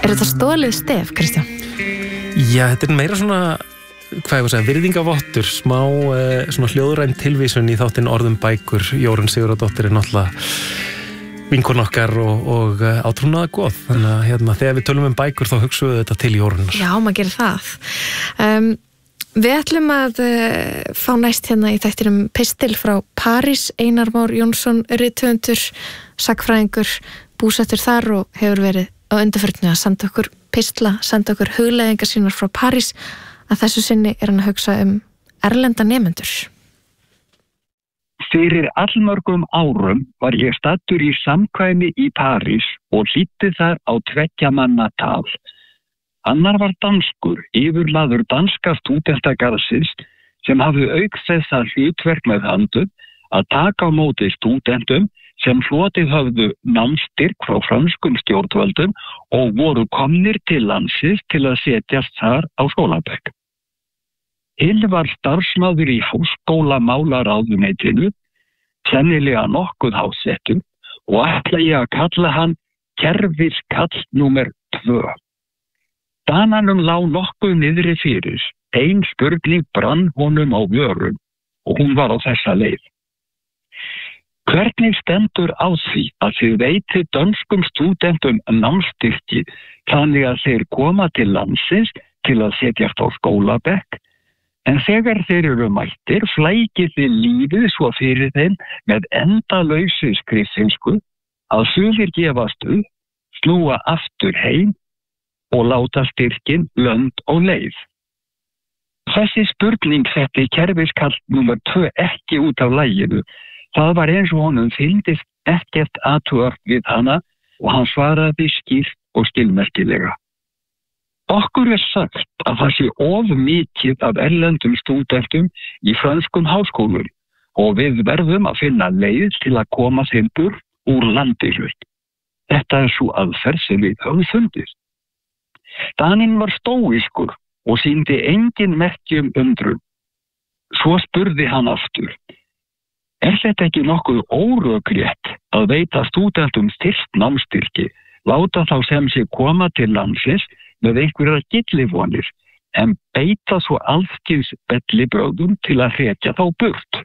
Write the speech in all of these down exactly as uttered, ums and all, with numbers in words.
Er þetta stolið stef, Kristján? Já, þetta er meira svona, hvað ég var að segja, virðingavottur, smá eh, svona hljóðræn tilvísun í þáttinn Orðum bækur. Jórunn Sigurðardóttir er náttúrulega vinkon okkar og, og átrúnaða góð. Þannig að hérna, þegar við tölum um bækur þá hugsaum við þetta til Jórunnar. Já, maður gerir það. Um, við ætlum að uh, fá næst hérna í þættinum pistil frá París. Einar Már Jónsson, rithöfundur, sagnfræðingur, búsettur þar og hefur verið á undanförnu að senda okkur pistla, senda okkur hugleiðingar sínar frá París. Að þessu sinni er hann að hugsa um erlenda nemendur. Fyrir allmörgum árum var ég staddur í samkvæmi í París og hlýddi þar á tveggja manna tal. Annar var danskur, yfirmaður danska stúdentagarðsins sem hafði auk þess að hlutverk með höndum að taka á móti stúdentum sem hlotið höfðu námsstyrk frá frönskum stjórnvöldum og voru komnir til landsins til að setjast þar á skólabekk. Hinn var starfsmaður í háskólamálaráðuneytinu, sennilega nokkuð hásettur, og ætla ég að kalla hann kerfiskall númer tvö. Dananum lá nokkuð niðri fyrir, ein spurning brann honum á vörum og hún var á þessa leið. Hvernig stendur á því að þið veitið dönskum stúdentum námsstyrki þannig að þeir koma til landsins til að setjast á skólabekk, en þegar þeir eru mættir flækið þið lífið svo fyrir þeim með endalausu skriffinsku að sumir gefast upp, snúa aftur heim og láta styrkin lönd og leið. Þessi spurning setti kerfiskall númer tvö ekki út af laginu. Það var eins og honum fyndist ekkert athugað við hana og hann svaraði skýrt og skilmerkilega. Okkur er sagt að það sé of mikið af erlendum stúdentum í frönskum háskólum og við verðum að finna leið til að koma þeim burt úr landinu. Þetta er svo aðferð sem við höfum fundið. Daninn var stóískur og sýndi engin merki um undrun. Svo spurði hann aftur. Er þetta ekki nokkuð órökrétt að veita stúdentum styrkt námsstyrki, láta þá sem sé koma til landsins með einhverjar gillivonir, en beita svo alskins bellibrögðum til að hrekja þá burt?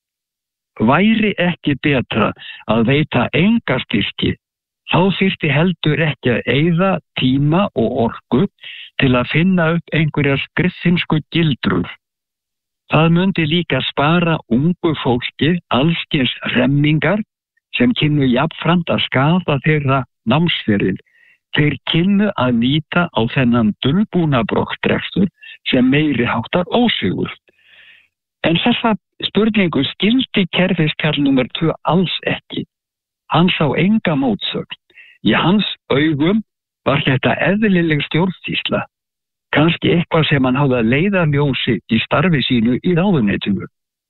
Væri ekki betra að veita enga styrki, þá þyrfti heldur ekki að eyða tíma og orku til að finna upp einhverjar skriffinsku gildrur. Það mundi líka spara ungu fólki alskins remmingar sem kynnu jafnframt að skaða þeirra námsferil. Þeir kynnu að líta á þennan dulbúna brottrekstur sem meiri háttar ósigur. En þessa spurningu skildi kerfiskall númer tvö alls ekki. Hann sá enga mótsögn. Í hans augum var þetta eðlileg stjórnsýsla. Kannski eitthvað sem hann hafði að leiðarljósi í starfi sínu í ráðuneytinu.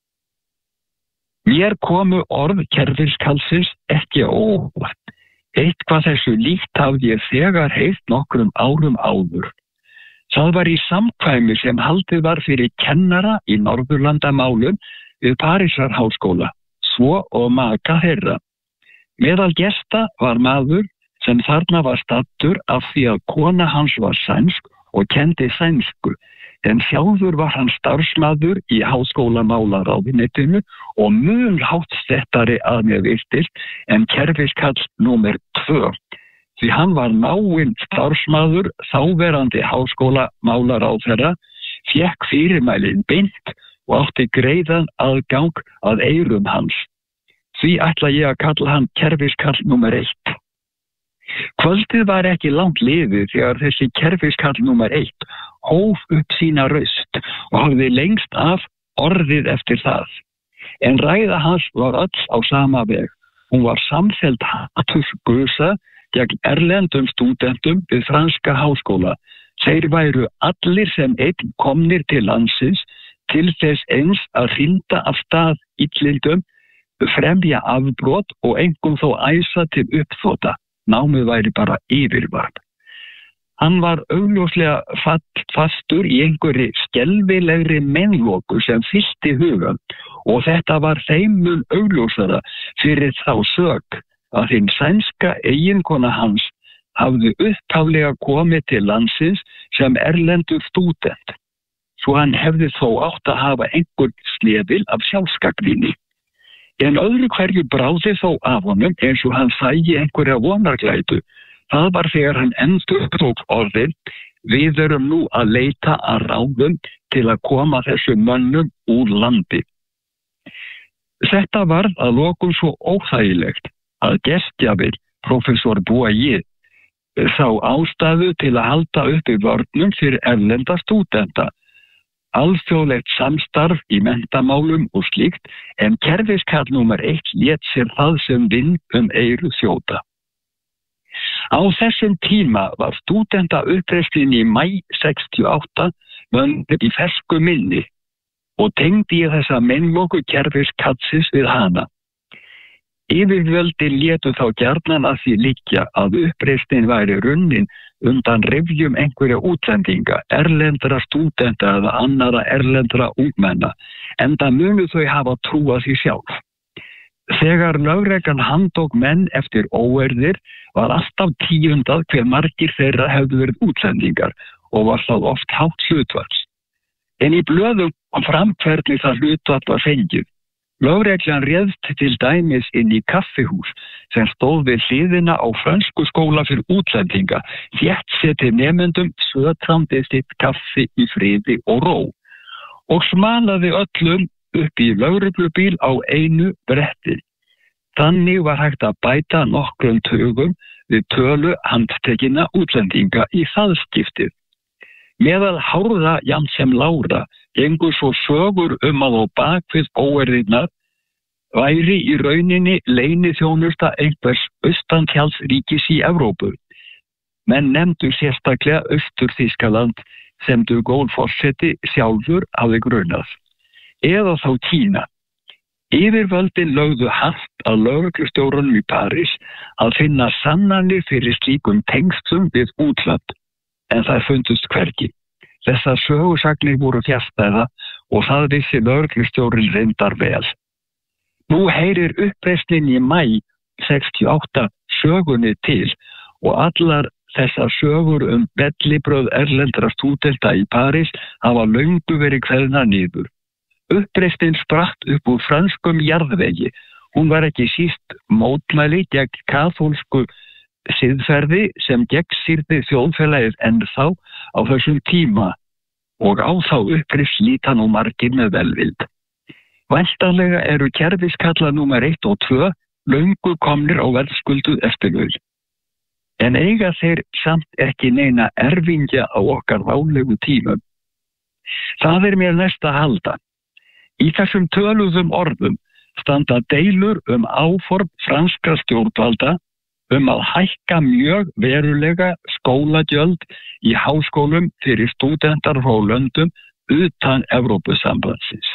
Mér komu orð kerfiskallsins ekki á óvart. Eitthvað þessu líkt hafði ég þegar heyrt nokkrum árum áður. Það var í samkvæmi sem haldið var fyrir kennara í Norðurlandamálum við Parísarháskóla, svo og maka þeirra. Meðal gesta var maður sem þarna var staddur af því að kona hans var sænsk og kendi sænsku, en sjálfur var hann starfsmaður í háskólamálaráðuneytinu og mun háttsettari að mér virtist en kerfiskall númer tvö, því hann var náinn starfsmaður þáverandi háskólamálaráðherra, fékk fyrirmælin beint og átti greiðan aðgang að eyrum hans. Því ætla ég að kalla hann kerfiskall númer eitt. Kvöldið var ekki langt liðið þegar þessi kerfiskall númer eitt hóf upp sína raust og hafði lengst af orðið eftir það. En ræða hans var öll á sama veg. Hún var samfelld hatursgusa gegn erlendum stúdentum við franska háskóla. Þeir væru allir sem einn komnir til landsins til þess eins að hrinda af stað illindum, fremja afbrot og einkum þó æsa til uppþota. Námið væri bara yfirvarp. Hann var augljóslega fastur í einhverri skelfilegri meinloku sem fyllti hugan og þetta var þeim mun augljósara fyrir þá sök að hinn sænska eiginkona hans hafði upphaflega komið til landsins sem erlendur stúdent, svo hann hefði þó átt að hafa einhvern slefil af sjálfsgagnrýni. En öðru hverju bráði þó af honum eins og hann sæi einhverja vonarglætu. Það var þegar hann endurtók orðin: við erum nú að leita að ráðum til að koma þessum mönnum úr landi. Þetta varð að lokum svo óþægilegt að gestgjafinn, prófessor Boyer, sá ástæðu til að halda uppi vörnum fyrir erlenda stúdenta, alþjóðlegt samstarf í menntamálum og slíkt, en kerfiskall númer eitt lét sér það sem vind um eyru þjóta. Á þessum tíma var stúdenta uppreisnin í maí sextíu og átta vöndu í fersku minni og tengdi ég þessa meinloku kerfiskallsins við hana. Yfirvöldin létu þá gjarnan að því liggja að uppreisnin væri runnin undan rifjum einhverja útlendinga, erlendra stúdenta eða annara erlendra ungmenna, enda munu þau hafa trúað því sjálf. Þegar lögreglan handtók menn eftir óeirðir var alltaf tíundað hve margir þeirra hefðu verið útlendingar og var það oft hátt hlutfall. En í blöðum kom fram hvernig það hlutfall var fengið. Lögreglan réðst til dæmis inn í kaffihús sem stóð við hliðina á frönsku skóla fyrir útlendinga, þétt setið nemendum sötrandi sitt kaffi í friði og ró og smalaði öllum upp í lögreglubíl á einu bretti. Þannig var hægt að bæta nokkrum tugum við tölu handtekinna útlendinga í það skiptið. Meðal hárra jafnt sem lára gengur svo sögur um að á bakvið óeirðirnar væri í rauninni leyniþjónusta einhvers austantjalsríkis í Evrópu. Menn nefndu sérstaklega Austur-Þýskaland sem de Gaulle forseti sjálfur hafði grunað, eða þá Kína. Yfirvöldin lögðu hart að lögreglustjórunum í París að finna sannanir fyrir slíkum tengslum við útland, en það fundust hvergi. Þessar sögusagnir voru fjarstæða og það vissi lögreglustjórinn reyndar vel. Nú heyrir uppreisnin í maí sextíu og átta sögunni til og allar þessar sögur um bellibrögð erlendra stúdenta í París hafa löngu verið kveðnar niður. Uppreisnin spratt upp úr franskum jarðvegi. Hún var ekki síst mótmæli gegn kaþólsku siðferði sem gegnsýrði þjóðfélagið ennþá á þessum tíma og á þá uppreist líta nú margir með velvild. Væntanlega eru kerfiskalla númer eitt og tvö löngu komnir á verðskulduð eftirlaun. En eiga þeir samt ekki neina erfingja á okkar válegu tímum. Það er mér næst að halda. Í þessum töluðum orðum standa deilur um áform franskra stjórnvalda um að hækka mjög verulega skólagjöld í háskólum fyrir stúdentar frá löndum utan Evrópusambandsins.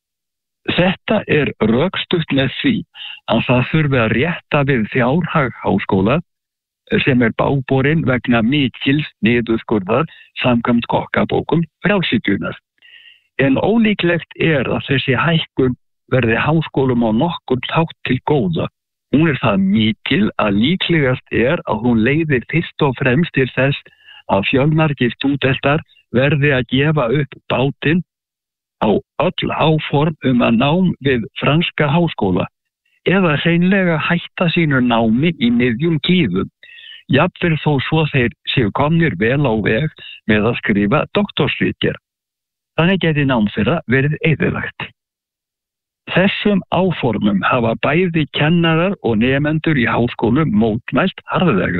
Þetta er rökstutt með því að það þurfi að rétta við fjárhag háskóla sem er báborinn vegna mikils niðurskurðar samkvæmt kokkabókum frjálshyggjunnar. En ólíklegt er að þessi hækkun verði háskólum á nokkurn hátt til góða. Hún er það mikil að líklegast er að hún leiðir fyrst og fremst til þess að fjölmargir stúdentar verði að gefa upp bátinn á öll áform um að nám við franska háskóla eða hreinlega hætta sínu námi í miðjum kíðum, jafnvel þó svo þeir séu komnir vel á veg með að skrifa doktorsritgerð. Þannig geti nám þeirra verið eyðilagt. Þessum áformum hafa bæði kennarar og nemendur í háskólum mótmælt harðlega.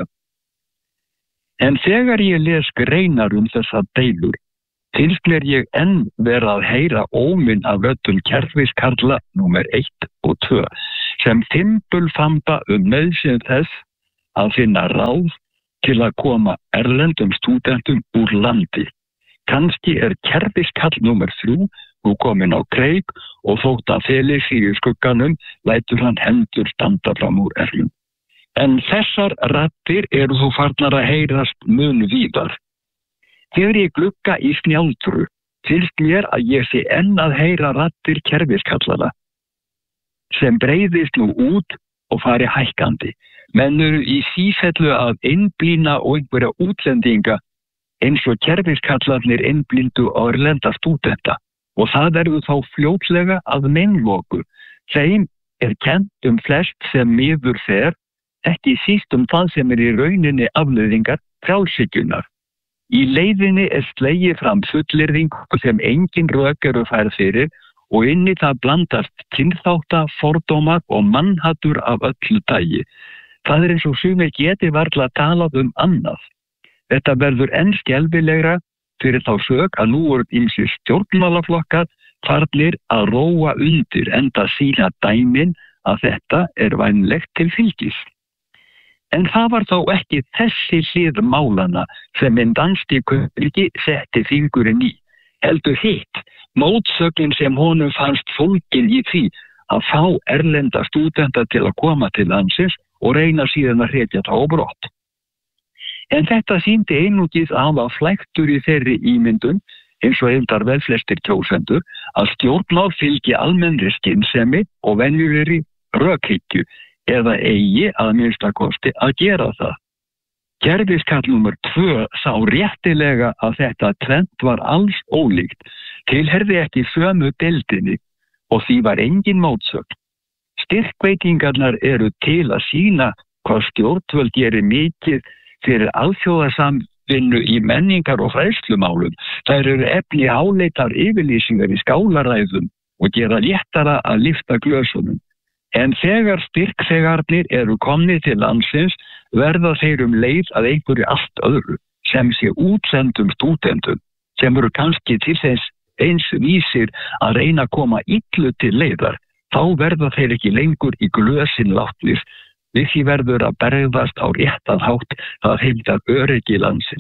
En þegar ég les greinar um þessar deilur, finnst mér ég enn vera að heyra óminn af röddum kerfiskarla númer eitt og tvö, sem fimbulfamba um nauðsyn þess að finna ráð til að koma erlendum stúdentum úr landi. Kannski er kerfiskall númer þrjú nú komin á kreik og þótt að feli fyrir skugganum lætur hann hendur standa fram úr erlum. En þessar raddir eru þó farnar að heyrast mun víðar. Þegar ég glugga í snjáltru, finnst mér að ég sé enn að heyra raddir kerfiskallana, sem breiðist nú út og fari hækkandi. Menn eru í sífellu að innblína og einhverja útlendinga eins og kerfiskallarnir innblíndu á erlenda stúdenta og það verður þá fljótlega að meinloku. Þeim er kennt um flest sem miður fer, ekki síst um það sem er í rauninni afleiðingar frjálshyggjunnar. Í leiðinni er slegið fram fullyrðing sem engin rök eru færð fyrir og inn í það blandast kynþátta, fordómar og mannhatur af öllu tagi. Það er eins og sumir geti varla talað um annað. Þetta verður enn skelfilegra fyrir þá sök að nú eru ýmsir stjórnmálaflokkar farnir að róa undir enda sína dæmin að þetta er vænlegt til fylgis. En það var þá ekki þessi hlið málana sem minn danski kunningi setti fingurinn í. Heldur hitt, mótsögnin sem honum fannst fólgin í því að fá erlenda stúdenta til að koma til landsins og reyna síðan að hrekja þá á brott. En þetta sýndi einungis að hann var flæktur í þeirri ímyndun, eins og hefndar vel flestir kjósendur, að stjórnmál fylgi almennri skynsemi og venjulegri rökhyggju eða eigi að minnstakosti að gera það. Kerfiskall númer tvö sá réttilega að þetta tvennt var alls ólíkt, tilherði ekki sömu deildinni og því var engin mótsögn. Styrkveitingarnar eru til að sýna hvað stjórnvöld gerir mikið fyrir alþjóðasamvinnu í menningar og fræðslumálum. Þær eru efni háleitar yfirlýsingar í skálaræðum og gera léttara að lyfta glösunum. En þegar styrkþegarnir eru komnir til landsins verða þeir um leið að einhverju allt öðru sem sé útsendum stúdentum sem eru kannski til þess eins vísir að reyna að koma illu til leiðar. Þá verða þeir ekki lengur í glösin látnir. Við því verður að berðast á réttan hátt að heimta öryggi landsins.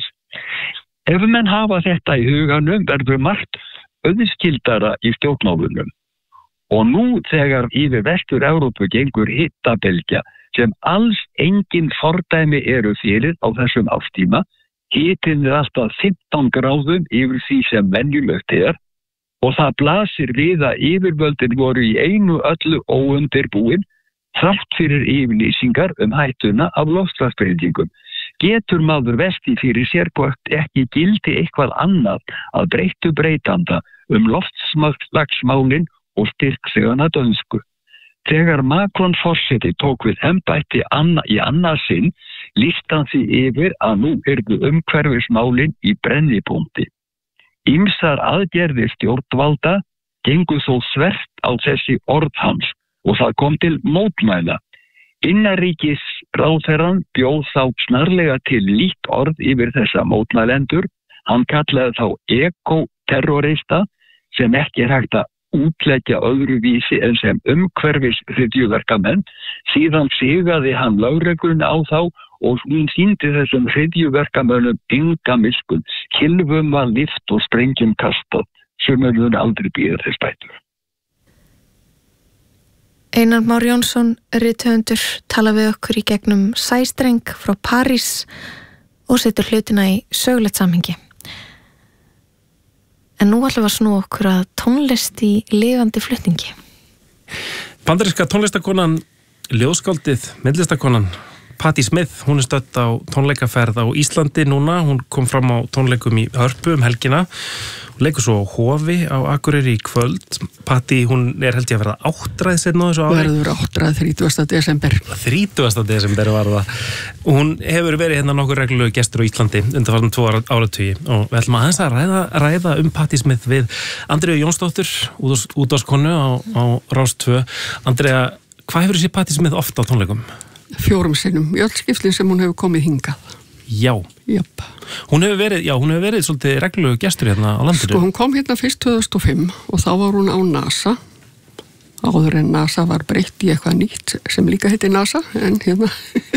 Ef menn hafa þetta í huganum verður margt auðskildara í stjórnmálunum. Og nú þegar yfir Vestur-Evrópu gengur hittabylgja sem alls engin fordæmi eru fyrir á þessum ástíma, hitinn er alltaf fimmtán gráðum yfir því sem venjulegt er og það blasir við að yfirvöldin voru í einu öllu óundirbúin þrátt fyrir yfirlýsingar um hættuna af loftslagsbreytingum. Getur maður vesti fyrir sér hvort ekki gildi eitthvað annað að breyttu breytanda um loftslagsmálin og styrkþegana dönsku. Þegar Macron forseti tók við embætti anna, í annað sinn, lýsti hann því yfir að nú yrðu umhverfismálin í brennipunkti. Ýmsar aðgerðir stjórnvalda gengu þó þvert á þessi orð hans og það kom til mótmæla. Innanríkisráðherrann bjóð þá snarlega til lítt orð yfir þessa mótmælendur. Hann kallaði þá ekoterrorista sem ekki er hægt að útleggja öðruvísi en sem umhverfis hryðjuverkamenn. Síðan sigaði hann lögregluna á þá og hún sýndi þessum hryðjuverkamönnum enga miskunn. Kylfum var lyft og sprengjum kastað sem mun aldrei bíða þess bætur. Einar Már Jónsson, rithöfundur, tala við okkur í gegnum sæstreng frá París og setur hlutina í sögulegt samhengi. En nú ætlum við að snúa okkur að tónlist í lifandi flutningi. Bandaríska tónlistakonan, ljóðskáldið, myndlistakonan Patti Smith, hún er stödd á tónleikaferð á Íslandi núna. Hún kom fram á tónleikum í Hörpu um helgina og leikur svo á Hofi á Akureyri í kvöld. Patti, hún er held ég að verða áttræð seinna á þessu ári. Verður áttræð þrítugasta desember. þrítugasta desember var það. Hún hefur verið hérna nokkur reglulegu gestur á Íslandi undanfarnar tvo áratugi og við ætlum aðeins að ræða, ræða um Patti Smith við Andrea Jónsdóttur, útvarpskonu á, á Rás tvö. Andrea, hvað hefur þessi Patti Smith oft á tónleikum? Fjórum sinnum, í öll skiptin sem hún hefur komið hingað. Já. Jöp. Hún hefur verið, já, hún hefur verið svolítið reglulegu gestur hérna á landinu. Sko, hún kom hérna fyrst tvö þúsund og fimm og þá var hún á NASA. Áður en NASA var breytt í eitthvað nýtt sem líka heitir NASA, en hérna.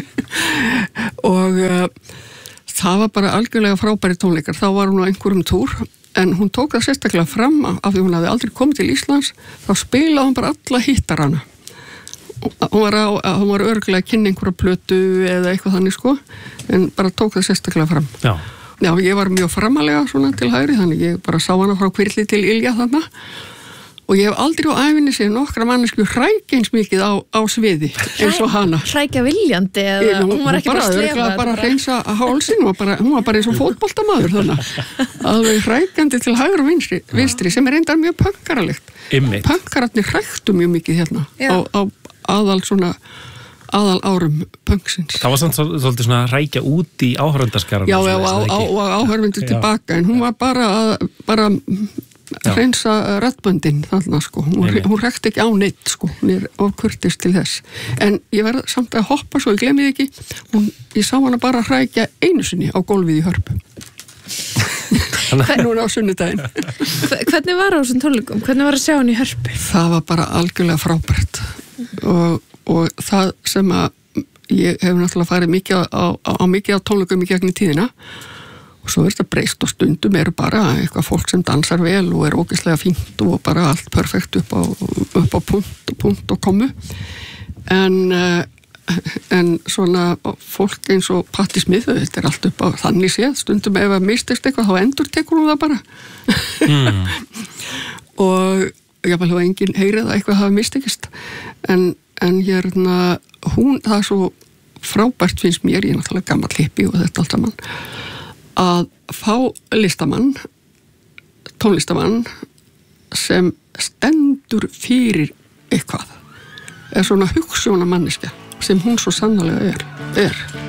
og uh, það var bara algjörlega frábæri tónleikar. Þá var hún á einhverjum túr, en hún tók það sérstaklega fram af því hún hafði aldrei komið til Íslands, þá spilaði hún bara alla hittarana. Hún var, á, hún var örgulega að kynna einhverja plötu eða eitthvað þannig sko, en bara tók það sérstaklega fram. Já. Já, ég var mjög framalega svona til hægri, þannig ég bara sá hana frá Hvirfli til Ylja þarna og ég hef aldrei á æfinni séð nokkra mannesku hrækja eins mikið á, á sviði eins og hana. Hrækja viljandi eða hún var ekki bara að slefa? Hún var bara að reynsa hálsin, hún var bara, hún var bara eins og fótboltamaður þannig. Alveg hrækjandi til hægur og vinstri, vinstri sem er reyndar mjög pönkaralegt. Pönkararnir hræktu mjög mikið hérna á, á aðal svona aðal árum pönksins. Það var samt svolítið svona að rækja út í áhörfundaskaran. Já, já, á, á, og áhörfundur tilbaka, en hún var bara að bara reynsa raddböndin þarna, sko. Hún, hún rækti ekki á neitt, sko. Hún er ofkurtist til þess. En ég verð samt að hoppa svo, ég glemði ekki, hún, ég sá hana bara hrækja einu sinni á gólfið í Hörpu. Núna á sunnudaginn. Hvernig var á þessum tónleikum? Hvernig var að sjá hann í Hörpu? Það var bara algjörlega frábært. Og og það sem að ég hef náttúrulega farið mikið á, á, á mikið á tónleikum í gegnum tíðina og svo er þetta breyst og stundum eru bara eitthvað fólk sem dansar vel og er ógeðslega fínt og bara allt perfekt upp á, upp á punkt og punkt og komu en, en svona fólk eins og Patti Smith, þetta er allt upp á þannig séð, stundum ef að mistist eitthvað þá endur tekur hún það bara mm. og jáfnvel hafa enginn heyrið að eitthvað hafa mistekist en En hérna, hún, það er svo frábært finnst mér, ég er náttúrulega gammal hippi og þetta allt saman, að fá listamann, tónlistamann sem stendur fyrir eitthvað, er svona hugsjóna manneskja sem hún svo sannarlega er. er.